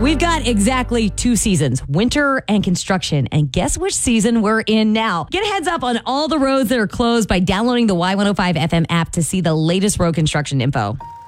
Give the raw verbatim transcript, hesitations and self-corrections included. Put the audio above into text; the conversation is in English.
We've got exactly two seasons, winter and construction. And guess which season we're in now? Get a heads up on all the roads that are closed by downloading the Y one oh five F M app to see the latest road construction info.